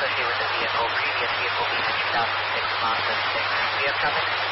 associated with the vehicle, previous vehicle being a 2006 Mazda 6. Do you have traffic?